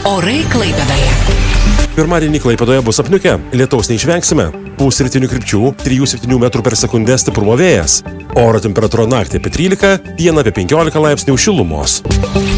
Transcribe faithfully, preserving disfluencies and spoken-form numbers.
Orai Klaipėdoje. Pirmadienį Klaipėdoje bus apniukę, lietaus neišvengsime. Pūs rytinių krypčių trijų septynių metrų per sekundę stiprumo vėjas. Oro temperatūra naktį apie trylika, dieną apie penkiolika laipsnių šilumos.